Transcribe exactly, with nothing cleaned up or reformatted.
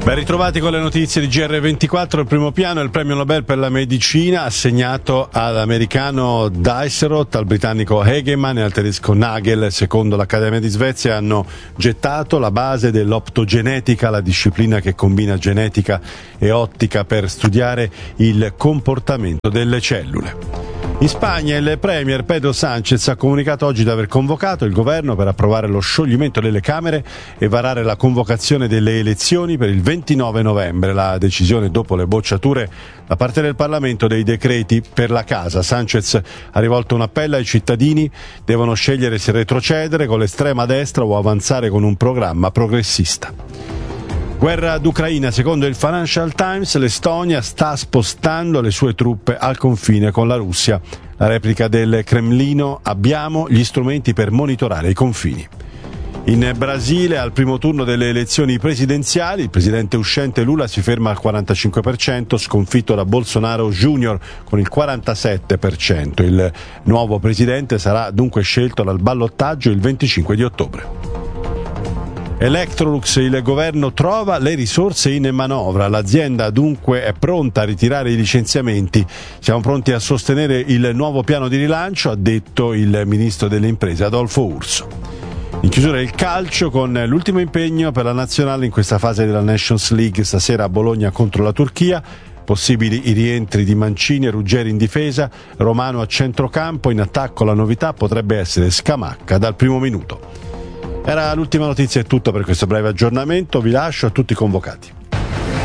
Ben ritrovati con le notizie di G R ventiquattro. Il primo piano è il premio Nobel per la medicina assegnato all'americano Dicerot, al britannico Hegeman e al tedesco Nagel. Secondo l'Accademia di Svezia hanno gettato la base dell'optogenetica, la disciplina che combina genetica e ottica per studiare il comportamento delle cellule. In Spagna il premier Pedro Sánchez ha comunicato oggi di aver convocato il governo per approvare lo scioglimento delle Camere e varare la convocazione delle elezioni per il ventinove novembre. La decisione dopo le bocciature da parte del Parlamento dei decreti per la casa. Sánchez ha rivolto un appello ai cittadini: devono scegliere se retrocedere con l'estrema destra o avanzare con un programma progressista. Guerra d'Ucraina. Secondo il Financial Times, l'Estonia sta spostando le sue truppe al confine con la Russia. La replica del Cremlino: abbiamo gli strumenti per monitorare i confini. In Brasile, al primo turno delle elezioni presidenziali, il presidente uscente Lula si ferma al quarantacinque per cento, sconfitto da Bolsonaro Junior con il quarantasette per cento. Il nuovo presidente sarà dunque scelto dal ballottaggio il venticinque di ottobre. Electrolux, il governo trova le risorse in manovra, l'azienda dunque è pronta a ritirare i licenziamenti. Siamo pronti a sostenere il nuovo piano di rilancio, ha detto il ministro delle imprese Adolfo Urso. In chiusura il calcio con l'ultimo impegno per la nazionale in questa fase della Nations League, stasera a Bologna contro la Turchia. Possibili i rientri di Mancini e Ruggeri in difesa, Romano a centrocampo, in attacco la novità potrebbe essere Scamacca dal primo minuto. Era l'ultima notizia, è tutto per questo breve aggiornamento, vi lascio a tutti i convocati.